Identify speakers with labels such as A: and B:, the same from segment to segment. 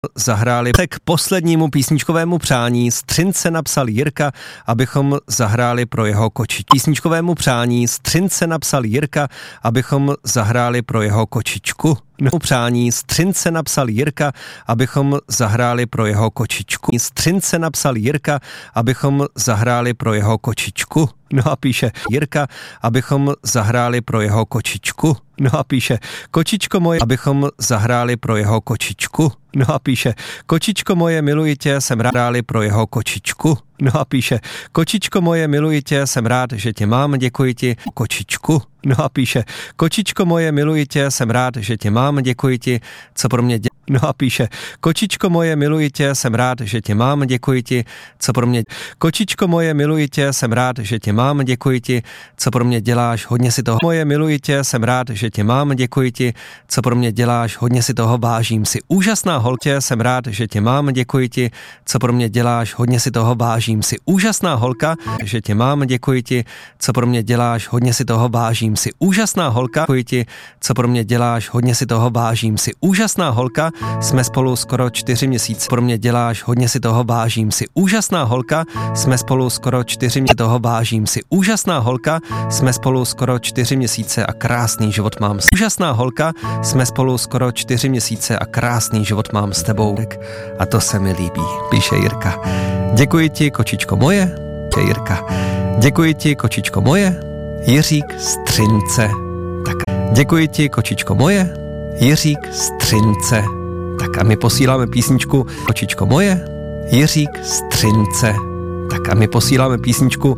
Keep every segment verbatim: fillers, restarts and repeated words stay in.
A: Zahráli k poslednímu písničkovému přání. Střince napsal Jirka, abychom zahráli pro jeho kočičku. Písničkovému přání Střince napsal Jirka, abychom zahráli pro jeho kočičku. No, přání Střince napsal Jirka, abychom zahráli pro jeho kočičku. Střince napsal Jirka, abychom zahráli pro jeho kočičku. No a píše Jirka, abychom zahráli pro jeho kočičku. No a píše kočičko moje, abychom zahráli pro jeho kočičku. No a píše kočičko moje, miluji tě, jsem rád hráli pro jeho kočičku. No a píše kočičko moje, miluji tě, jsem rád, že tě mám, děkuji ti, kočičku. No a píše kočičko moje, miluji tě, jsem rád, že tě mám, děkuji ti, co pro mě děláš. No a píše kočičko moje, miluji tě, jsem rád, že tě mám, děkuji ti, co pro mě. Kočičko moje, miluji tě, jsem rád, že tě mám, děkuji ti, co pro mě děláš, hodně si toho. Moje, miluji tě, jsem rád, že tě mám, děkuji ti, co pro mě děláš, hodně si toho vážím si. Úžasná holka, jsem rád, že tě mám, děkuji ti, co pro mě děláš, hodně si toho vážím si. Úžasná holka, že tě mám, děkuji ti, co pro mě děláš, hodně si toho vážím si. Úžasná holka, děkuji ti, co pro mě děláš, hodně si toho vážím si. Úžasná holka, jsme spolu skoro čtyři měsíce, pro mě děláš, hodně si toho vážím si. Úžasná holka, jsme spolu skoro čtyři měsíce, toho vážím si. Úžasná holka, jsme spolu skoro čtyři měsíce a krásný život mám. Úžasná holka, jsme spolu skoro čtyři měsíce a krásný život mám s tebou. A to se mi líbí, píše Jirka. Děkuji ti, kočičko moje, píše Jirka. Děkuji ti, kočičko moje, Jiřík Střince. Tak, děkuji ti, kočičko moje, Jiřík Střince. Tak a my posíláme písničku kočičko moje, Jiřík Střince. Tak a my posíláme písničku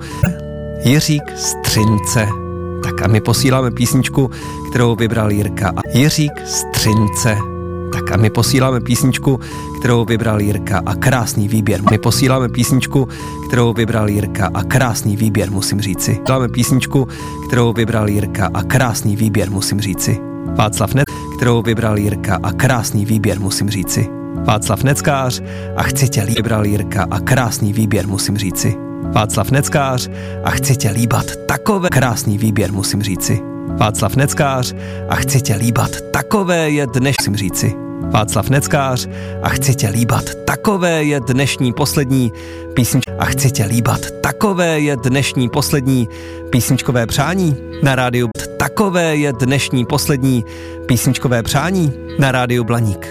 A: Jiřík Střince. Tak a my posíláme písničku, kterou vybral Jirka. A Jiřík Střince. Tak a my posíláme písničku, kterou vybral Jirka a krásný výběr. My posíláme písničku, kterou vybral Jirka a krásný výběr, musím říci. Posíláme písničku, kterou vybral Jirka a krásný výběr, musím říci. Václav Net, kterou vybral Jirka a krásný výběr, musím říci. Václav Neckář a chci tě líbat, vybral Jirka a krásný výběr, musím říci. Václav Neckář a chci tě líbat, takové krásný výběr, musím říci. Václav Neckář a chci tě líbat, takové je dneš, musím říci. Václav Neckář a chci tě líbat, takové je dnešní poslední písnička. A chci tě líbat, takové je dnešní poslední písničkové přání na rádiu. Takové je dnešní poslední písničkové přání na rádiu Blaník.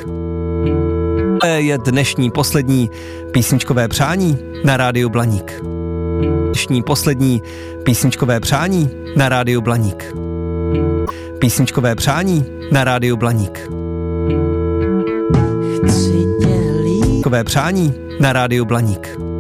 A: Takové je dnešní poslední písničkové přání na rádiu Blaník. Dnešní poslední písničkové přání na rádiu Blaník. Písničkové přání na rádiu Blaník. Písničkové přání na rádiu Blaník.